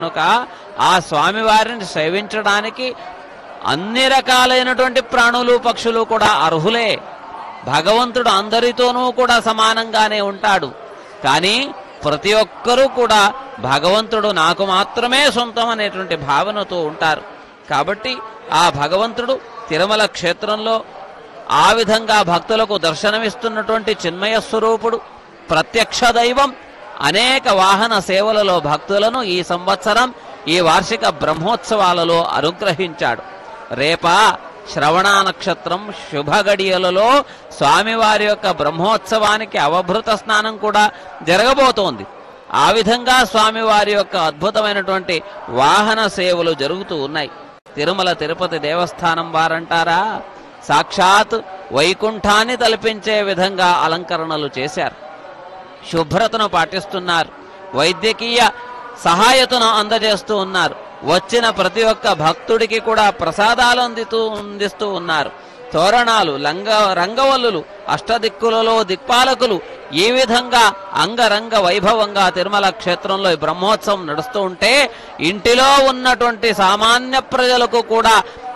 కనుక ఆ స్వామివారిని సేవించడానికి అన్ని రకాలైనటువంటి ప్రాణులు పక్షులు కూడా అర్హులే. భగవంతుడు అందరితోనూ కూడా సమానంగానే ఉంటాడు. కానీ ప్రతి ఒక్కరూ కూడా భగవంతుడు నాకు మాత్రమే సొంతం అనేటువంటి భావనతో ఉంటారు. కాబట్టి ఆ భగవంతుడు తిరుమల క్షేత్రంలో ఆ విధంగా భక్తులకు దర్శనమిస్తున్నటువంటి చిన్మయ స్వరూపుడు, ప్రత్యక్ష దైవం. అనేక వాహన సేవలలో భక్తులను ఈ సంవత్సరం ఈ వార్షిక బ్రహ్మోత్సవాలలో అనుగ్రహించాడు. రేపా శ్రవణ నక్షత్రం శుభగడియలలో స్వామివారి యొక్క బ్రహ్మోత్సవానికి అవభృత స్నానం కూడా జరగబోతోంది. ఆ విధంగా స్వామివారి యొక్క అద్భుతమైనటువంటి వాహన సేవలు జరుగుతూ ఉన్నాయి. తిరుమల తిరుపతి దేవస్థానం వారంటారా, సాక్షాత్ వైకుంఠాన్ని తలపించే విధంగా అలంకరణలు చేశారు. శుభ్రతను పాటిస్తున్నారు. వైద్యకీయ సహాయతను అందజేస్తూ ఉన్నారు. వచ్చిన ప్రతి ఒక్క భక్తుడికి కూడా ప్రసాదాలు అందిస్తూ ఉన్నారు. తోరణాలు, రంగవల్లులు, అష్టదిక్కులలో దిక్పాలకులు ఈ విధంగా అంగరంగ వైభవంగా తిరుమల క్షేత్రంలో బ్రహ్మోత్సవం నడుస్తూ ఉంటే ఇంటిలో ఉన్నటువంటి సామాన్య ప్రజలకు కూడా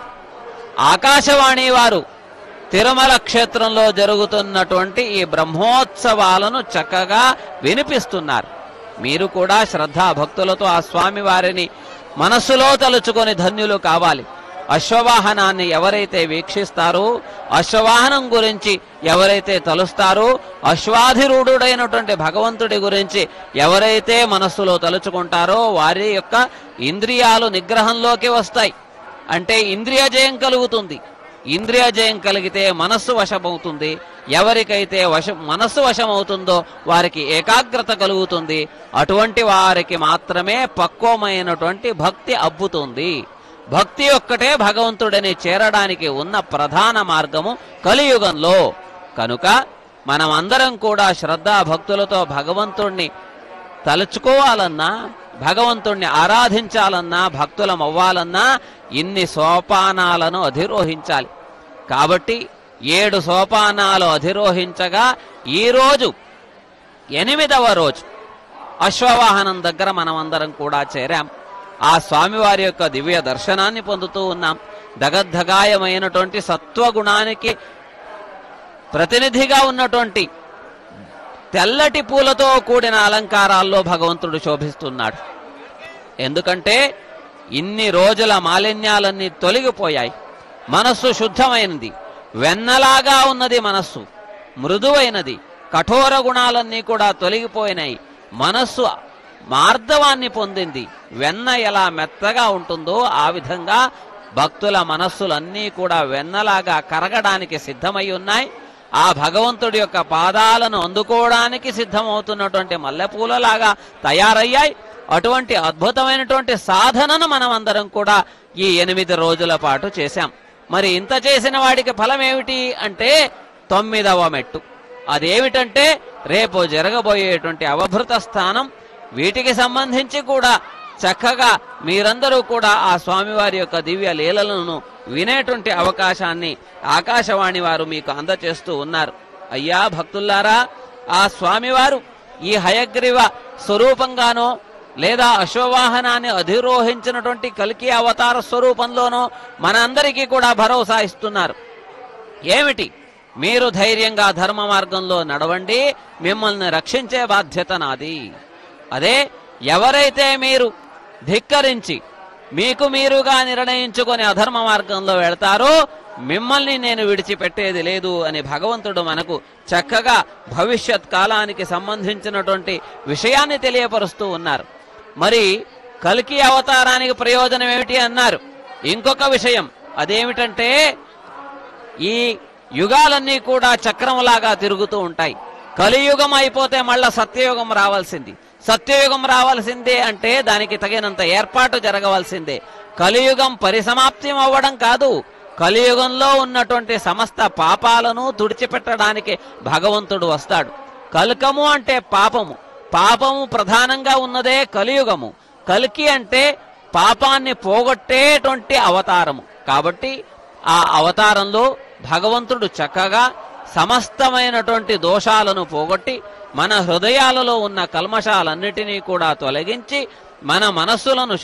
ఆకాశవాణి వారు తిరుమల క్షేత్రంలో జరుగుతున్నటువంటి ఈ బ్రహ్మోత్సవాలను చక్కగా వినిపిస్తున్నారు. మీరు కూడా శ్రద్ధా భక్తులతో ఆ స్వామి వారిని మనస్సులో తలుచుకొని ధన్యులు కావాలి. అశ్వవాహనాన్ని ఎవరైతే వీక్షిస్తారో, అశ్వవాహనం గురించి ఎవరైతే తలుస్తారో, అశ్వాధిరూఢుడైనటువంటి భగవంతుడి గురించి ఎవరైతే మనస్సులో తలుచుకుంటారో వారి యొక్క ఇంద్రియాలు నిగ్రహంలోకి వస్తాయి. అంటే ఇంద్రియ జయం కలుగుతుంది. ఇంద్రియ జయం కలిగితే మనస్సు వశమవుతుంది. ఎవరికైతే మనస్సు వశమవుతుందో వారికి ఏకాగ్రత కలుగుతుంది. అటువంటి వారికి మాత్రమే పక్వమైనటువంటి భక్తి అబ్బుతుంది. భక్తి ఒక్కటే భగవంతుడిని చేరడానికి ఉన్న ప్రధాన మార్గము కలియుగంలో. కనుక మనం అందరం కూడా శ్రద్ధా భక్తులతో భగవంతుణ్ణి తలుచుకోవాలన్నా, భగవంతుణ్ణి ఆరాధించాలన్నా, భక్తులం అవ్వాలన్నా ఇన్ని సోపానాలను అధిరోహించాలి. కాబట్టి 7 సోపానాలు అధిరోహించగా ఈరోజు 8వ రోజు అశ్వవాహనం దగ్గర మనం అందరం కూడా చేరాం. ఆ స్వామివారి యొక్క దివ్య దర్శనాన్ని పొందుతూ ఉన్నాం. దగద్ధగాయమైనటువంటి సత్వగుణానికి ప్రతినిధిగా ఉన్నటువంటి తెల్లటి పూలతో కూడిన అలంకారాల్లో భగవంతుడు శోభిస్తున్నాడు. ఎందుకంటే ఇన్ని రోజుల మాలిన్యాలన్నీ తొలగిపోయాయి. మనస్సు శుద్ధమైనది, వెన్నలాగా ఉన్నది. మనస్సు మృదువైనది. కఠోర గుణాలన్నీ కూడా తొలగిపోయినాయి. మనస్సు మార్దవాన్ని పొందింది. వెన్న ఎలా మెత్తగా ఉంటుందో ఆ విధంగా భక్తుల మనస్సులన్నీ కూడా వెన్నలాగా కరగడానికి సిద్ధమై ఉన్నాయి. ఆ భగవంతుడి యొక్క పాదాలను అందుకోవడానికి సిద్ధమవుతున్నటువంటి మల్లెపూలలాగా తయారయ్యాయి. అటువంటి అద్భుతమైనటువంటి సాధనను మనం అందరం కూడా ఈ 8 రోజుల పాటు చేశాం. మరి ఇంత చేసిన వాడికి ఫలం ఏమిటి అంటే 9వ మెట్టు. అదేమిటంటే రేపు జరగబోయేటువంటి అవభృత స్థానం. వీటికి సంబంధించి కూడా చక్కగా మీరందరూ కూడా ఆ స్వామివారి యొక్క దివ్య లీలలను వినేటువంటి అవకాశాన్ని ఆకాశవాణి వారు మీకు అందచేస్తూ ఉన్నారు. అయ్యా భక్తుల్లారా, ఆ స్వామివారు ఈ హయగ్రీవ స్వరూపంగానో లేదా అశ్వవాహనాన్ని అధిరోహించినటువంటి కల్కి అవతార స్వరూపంలోనో మనందరికీ కూడా భరోసా ఇస్తున్నారు. ఏమిటి? మీరు ధైర్యంగా ధర్మ మార్గంలో నడవండి, మిమ్మల్ని రక్షించే బాధ్యత నాది. అదే ఎవరైతే మీరు ధిక్కరించి మీకు మీరుగా నిర్ణయించుకొని అధర్మ మార్గంలో వెళతారో మిమ్మల్ని నేను విడిచిపెట్టేది లేదు అని భగవంతుడు మనకు చక్కగా భవిష్యత్ కాలానికి సంబంధించినటువంటి విషయాన్ని తెలియపరుస్తూ ఉన్నారు. మరి కల్కి అవతారానికి ప్రయోజనం ఏమిటి అన్నారు. ఇంకొక విషయం అదేమిటంటే ఈ యుగాలన్నీ కూడా చక్రంలాగా తిరుగుతూ ఉంటాయి. కలియుగం అయిపోతే మళ్ళా సత్యయుగం రావాల్సింది. సత్యయుగం రావాల్సిందే అంటే దానికి తగినంత ఏర్పాటు జరగవలసిందే. కలియుగం పరిసమాప్తం అవ్వడం కాదు, కలియుగంలో ఉన్నటువంటి సమస్త పాపాలను తుడిచిపెట్టడానికి భగవంతుడు వస్తాడు. కల్కము అంటే పాపము. పాపము ప్రధానంగా ఉన్నదే కలియుగము. కల్కి అంటే పాపాన్ని పోగొట్టేటువంటి అవతారము. కాబట్టి ఆ అవతారంలో భగవంతుడు చక్కగా సమస్తమైనటువంటి దోషాలను పోగొట్టి మన హృదయాలలో ఉన్న కల్మషాలన్నిటినీ కూడా తొలగించి మన మనస్సులను